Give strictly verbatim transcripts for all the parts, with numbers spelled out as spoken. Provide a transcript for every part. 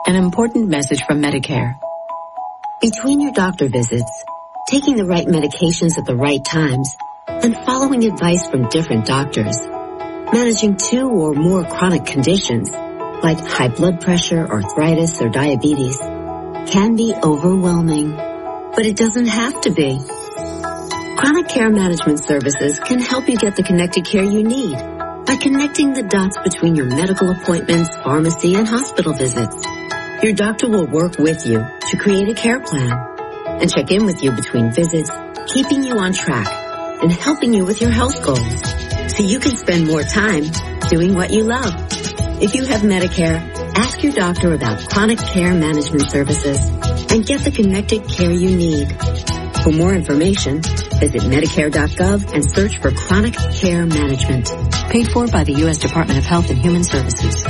An important message from Medicare. Between your doctor visits, taking the right medications at the right times, and following advice from different doctors, managing two or more chronic conditions, like high blood pressure, arthritis, or diabetes, can be overwhelming. But it doesn't have to be. Chronic Care Management Services can help you get the connected care you need by connecting the dots between your medical appointments, pharmacy, and hospital visits. Your doctor will work with you to create a care plan and check in with you between visits, keeping you on track and helping you with your health goals so you can spend more time doing what you love. If you have Medicare, ask your doctor about Chronic Care Management Services and get the connected care you need. For more information, visit Medicare dot gov and search for Chronic Care Management. Paid for by the U S Department of Health and Human Services.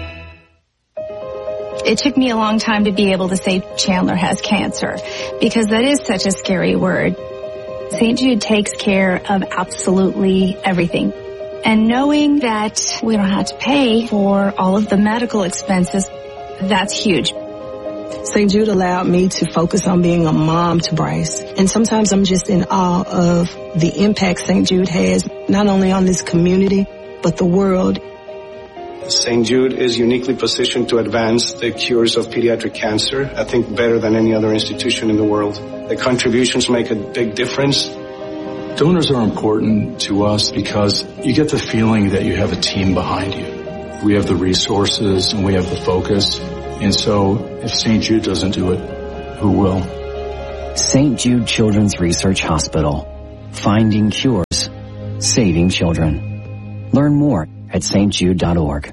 It took me a long time to be able to say Chandler has cancer because that is such a scary word. Saint Jude takes care of absolutely everything. And knowing that we don't have to pay for all of the medical expenses, that's huge. Saint Jude allowed me to focus on being a mom to Bryce. And sometimes I'm just in awe of the impact Saint Jude has, not only on this community, but the world. Saint Jude is uniquely positioned to advance the cures of pediatric cancer, I think better than any other institution in the world. The contributions make a big difference. Donors are important to us because you get the feeling that you have a team behind you. We have the resources and we have the focus. And so if Saint Jude doesn't do it, who will? Saint Jude Children's Research Hospital. Finding cures. Saving children. Learn more at s t jude dot org.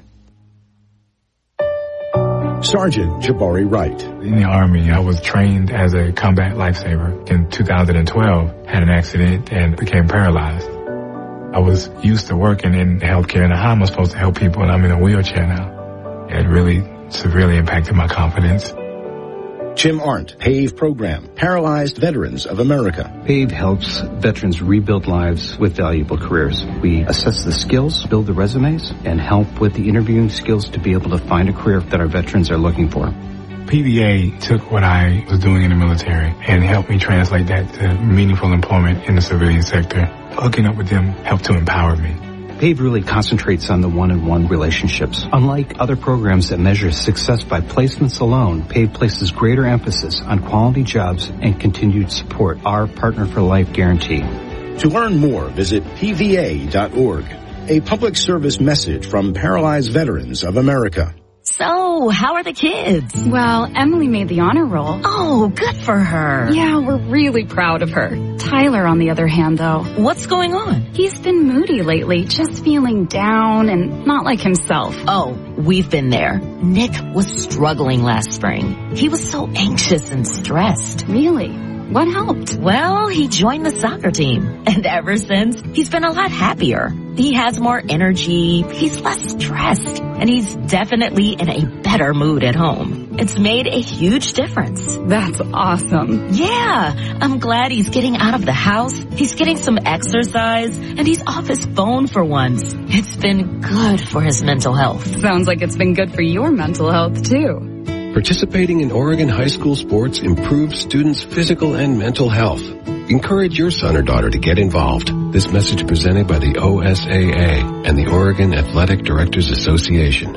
Sergeant Jabari Wright. In the Army, I was trained as a combat lifesaver. In two thousand twelve, had an accident and became paralyzed. I was used to working in healthcare, and how am I supposed to help people, and I'm in a wheelchair now. It really severely impacted my confidence. Jim Arndt, PAVE program, Paralyzed Veterans of America. PAVE helps veterans rebuild lives with valuable careers. We assess the skills, build the resumes, and help with the interviewing skills to be able to find a career that our veterans are looking for. P V A took what I was doing in the military and helped me translate that to meaningful employment in the civilian sector. Hooking up with them helped to empower me. PAVE really concentrates on the one-on-one relationships. Unlike other programs that measure success by placements alone, PAVE places greater emphasis on quality jobs and continued support. Our Partner for Life guarantee. To learn more, visit P V A dot org. A public service message from Paralyzed Veterans of America. So, how are the kids? Well, Emily made the honor roll. Oh, good for her. Yeah, we're really proud of her. Tyler, on the other hand, though. What's going on? He's been moody lately, just feeling down and not like himself. Oh, we've been there. Nick was struggling last spring. He was so anxious and stressed. Really? What helped? Well, he joined the soccer team. And ever since, he's been a lot happier. He has more energy, he's less stressed, and he's definitely in a better mood at home. It's made a huge difference. That's awesome. Yeah, I'm glad he's getting out of the house, he's getting some exercise, and he's off his phone for once. It's been good for his mental health. Sounds like it's been good for your mental health, too. Participating in Oregon high school sports improves students' physical and mental health. Encourage your son or daughter to get involved. This message presented by the O S A A and the Oregon Athletic Directors Association.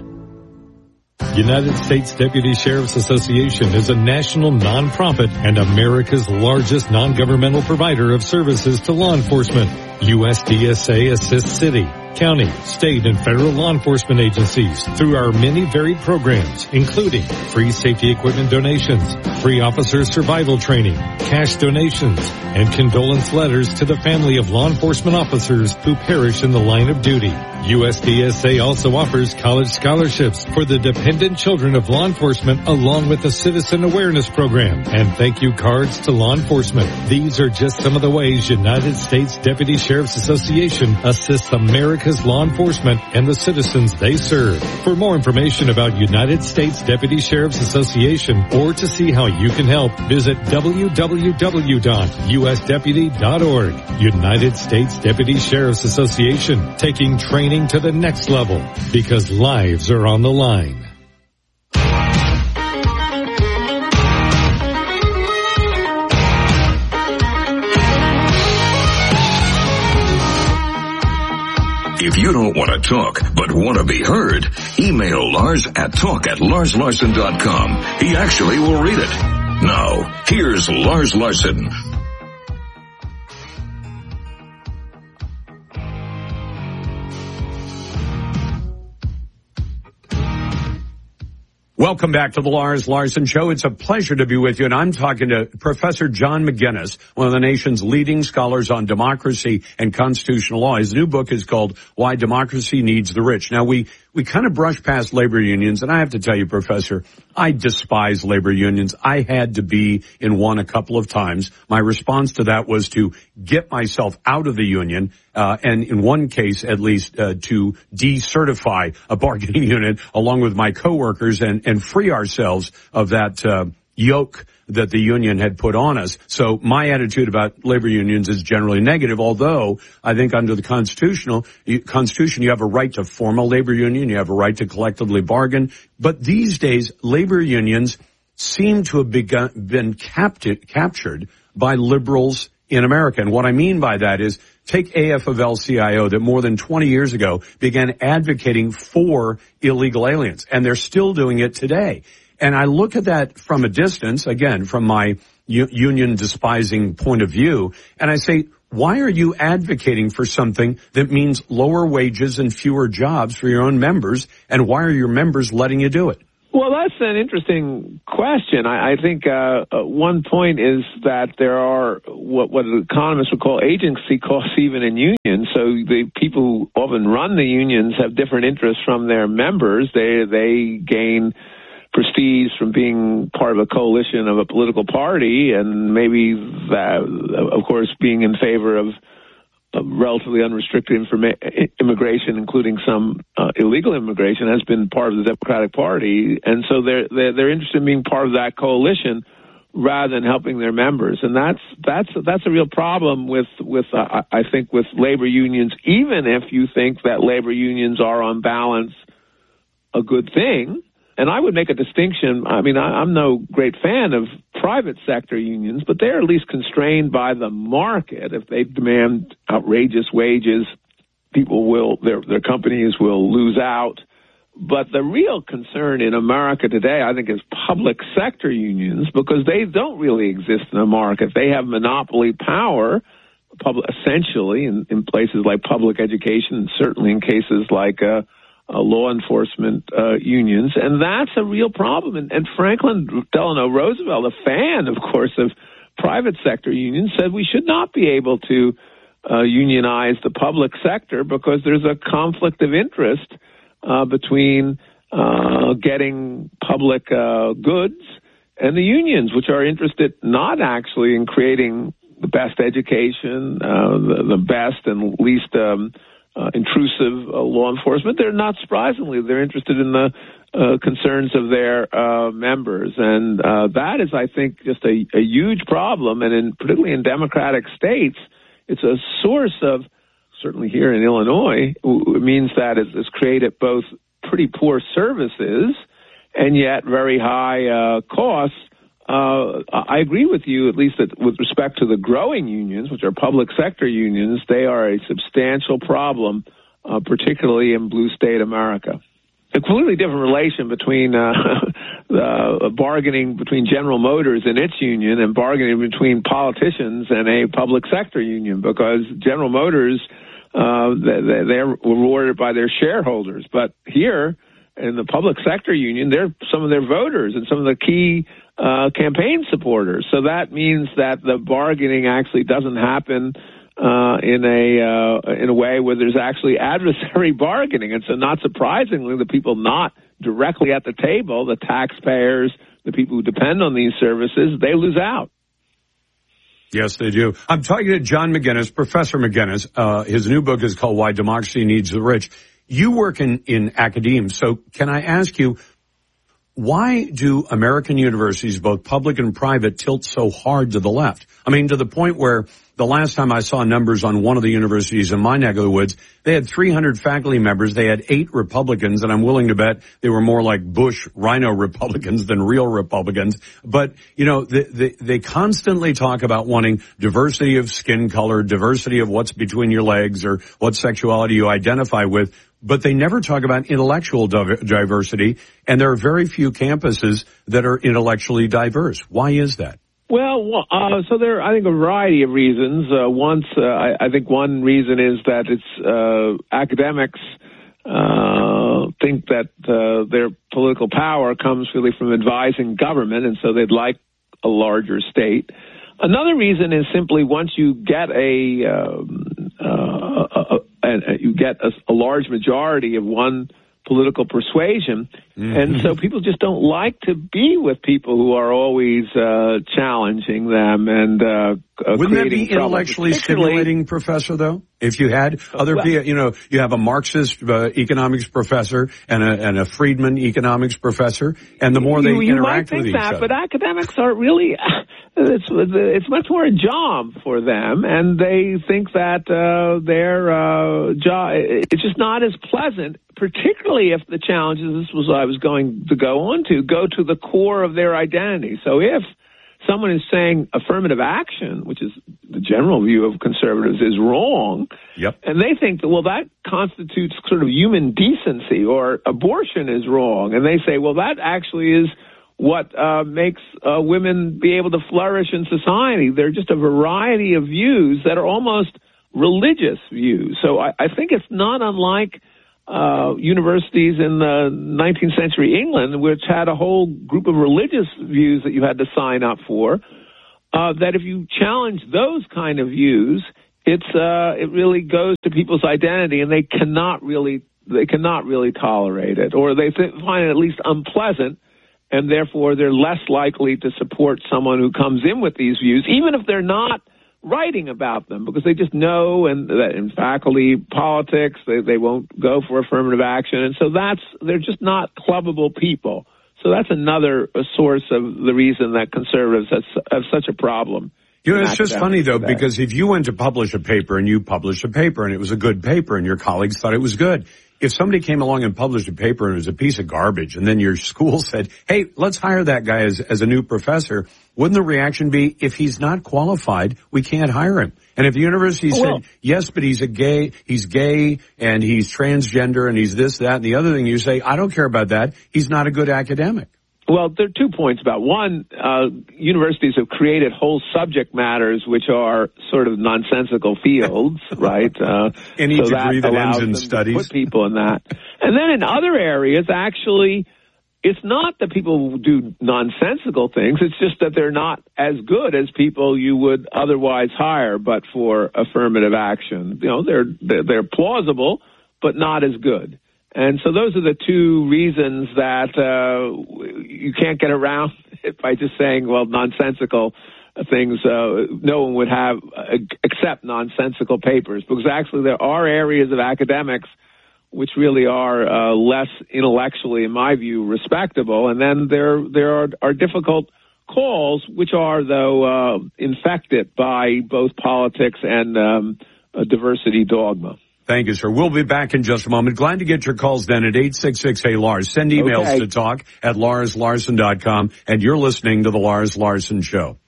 United States Deputy Sheriff's Association is a national nonprofit and America's largest non-governmental provider of services to law enforcement. U S D S A assists city, county, state, and federal law enforcement agencies through our many varied programs, including free safety equipment donations, free officer survival training, cash donations, and condolence letters to the family of law enforcement officers who perish in the line of duty. U S D S A also offers college scholarships for the dependent children of law enforcement, along with a citizen awareness program and thank you cards to law enforcement. These are just some of the ways United States Deputy Sheriff's Association assists America's law enforcement and the citizens they serve. For more information about United States Deputy Sheriff's Association or to see how you can help, visit w w w dot u s deputy dot org. United States Deputy Sheriff's Association, taking training to the next level because lives are on the line. If you don't want to talk, but want to be heard, email Lars at talk at lars larson dot com. He actually will read it. Now, here's Lars Larson. Welcome back to the Lars Larson Show. It's a pleasure to be with you, and I'm talking to Professor John McGinnis, one of the nation's leading scholars on democracy and constitutional law. His new book is called Why Democracy Needs the Rich. Now, we, we kind of brush past labor unions, and I have to tell you, Professor, I despise labor unions. I had to be in one a couple of times. My response to that was to get myself out of the union, uh, and in one case, at least, uh, to decertify a bargaining unit along with my coworkers and, and free ourselves of that, uh, yoke that the union had put on us. So my attitude about labor unions is generally negative, although I think under the constitutional Constitution, you have a right to form a labor union, you have a right to collectively bargain. But these days, labor unions seem to have begun, been captured, captured by liberals in America. And what I mean by that is, take A F of L C I O that more than twenty years ago began advocating for illegal aliens, and they're still doing it today. And I look at that from a distance, again, from my u- union-despising point of view, and I say, why are you advocating for something that means lower wages and fewer jobs for your own members, and why are your members letting you do it? Well, that's an interesting question. I, I think uh, uh, one point is that there are what, what economists would call agency costs even in unions. So the people who often run the unions have different interests from their members. They they gain prestige from being part of a coalition of a political party, and maybe that, of course, being in favor of, of relatively unrestricted informa- immigration, including some uh, illegal immigration, has been part of the Democratic Party, and so they're, they're they're interested in being part of that coalition rather than helping their members, and that's that's that's a real problem with with uh, I think with labor unions. Even if you think that labor unions are on balance a good thing. And I would make a distinction. I mean, I, I'm no great fan of private sector unions, but they're at least constrained by the market. If they demand outrageous wages, people will, their, their companies will lose out. But the real concern in America today, I think, is public sector unions, because they don't really exist in the market. They have monopoly power, public, essentially, in, in places like public education, and certainly in cases like uh, Uh, law enforcement uh, unions, and that's a real problem. And, and Franklin Delano Roosevelt, a fan, of course, of private sector unions, said we should not be able to uh, unionize the public sector because there's a conflict of interest uh, between uh, getting public uh, goods and the unions, which are interested not actually in creating the best education, uh, the, the best and least um, Uh, intrusive uh, law enforcement. They're not surprisingly, they're interested in the uh, concerns of their uh, members. And uh, that is, I think, just a, a huge problem. And in, particularly in democratic states, it's a source of, certainly here in Illinois, it means that it's, it's created both pretty poor services and yet very high uh, costs. Uh, I agree with you, at least that with respect to the growing unions, which are public sector unions, they are a substantial problem, uh, particularly in blue state America. A completely different relation between uh, uh, bargaining between General Motors and its union and bargaining between politicians and a public sector union, because General Motors, uh, they're rewarded by their shareholders. But here, in the public sector union, they're some of their voters and some of the key uh, campaign supporters. So that means that the bargaining actually doesn't happen uh, in a uh, in a way where there's actually adversary bargaining. And so not surprisingly, the people not directly at the table, the taxpayers, the people who depend on these services, they lose out. Yes, they do. I'm talking to John McGinnis, Professor McGinnis. Uh, his new book is called Why Democracy Needs the Rich. You work in, in academia, so can I ask you, why do American universities, both public and private, tilt so hard to the left? I mean, to the point where the last time I saw numbers on one of the universities in my neck of the woods, they had three hundred faculty members. They had eight Republicans, and I'm willing to bet they were more like Bush Rhino Republicans than real Republicans. But, you know, they, they, they constantly talk about wanting diversity of skin color, diversity of what's between your legs or what sexuality you identify with. But they never talk about intellectual diversity, and there are very few campuses that are intellectually diverse. Why is that? Well, uh, so there are, I think, a variety of reasons. Uh, once, uh, I, I think one reason is that it's uh, academics uh, think that uh, their political power comes really from advising government, and so they'd like a larger state. Another reason is simply once you get a um, uh, a, and you get a, a large majority of one political persuasion, mm-hmm. and so people just don't like to be with people who are always uh, challenging them and uh, Wouldn't that be intellectually stimulating, Professor, though? If you had other well, people, you know, you have a Marxist uh, economics professor and a, and a Friedman economics professor, and the more they you, you interact might think with that, each other. But academics are really, it's, it's much more a job for them, and they think that uh, their uh, job, it's just not as pleasant, particularly if the challenges, this was what I was going to go on to, go to the core of their identity. So if someone is saying affirmative action, which is the general view of conservatives, is wrong, yep. and they think that, well, that constitutes sort of human decency, or abortion is wrong, and they say, well, that actually is what uh, makes uh, women be able to flourish in society. There are just a variety of views that are almost religious views. So I, I think it's not unlike Uh, universities in the nineteenth century England, which had a whole group of religious views that you had to sign up for, uh, that if you challenge those kind of views, it's, uh, it really goes to people's identity, and they cannot really, they cannot really tolerate it, or they th- find it at least unpleasant, and therefore they're less likely to support someone who comes in with these views, even if they're not writing about them, because they just know, and that in faculty politics, they, they won't go for affirmative action. And so that's, they're just not clubbable people. So that's another a source of the reason that conservatives have, have such a problem. You know, it's just funny, though, today. Because if you went to publish a paper and you published a paper and it was a good paper and your colleagues thought it was good, if somebody came along and published a paper and it was a piece of garbage and then your school said, hey, let's hire that guy as, as a new professor, wouldn't the reaction be, if he's not qualified, we can't hire him? And if the university said, well, yes, but he's a gay, he's gay and he's transgender and he's this, that, and the other thing, you say, I don't care about that. He's not a good academic. Well, there are two points about. One, uh, universities have created whole subject matters which are sort of nonsensical fields, right? Uh, Any so degree that, that ends in them studies. To put people in that. And then in other areas, actually, it's not that people do nonsensical things. It's just that they're not as good as people you would otherwise hire, but for affirmative action. You know, they're they're, they're plausible, but not as good. And so those are the two reasons that uh, you can't get around it by just saying, well, nonsensical things. Uh, no one would have uh, accept nonsensical papers, because actually there are areas of academics which really are uh, less intellectually, in my view, respectable. And then there there are, are difficult calls, which are, though, uh, infected by both politics and um, a diversity dogma. Thank you, sir. We'll be back in just a moment. Glad to get your calls then at eight six six, hey, Lars. Send emails okay. to talk at lars larson dot com, and you're listening to The Lars Larson Show.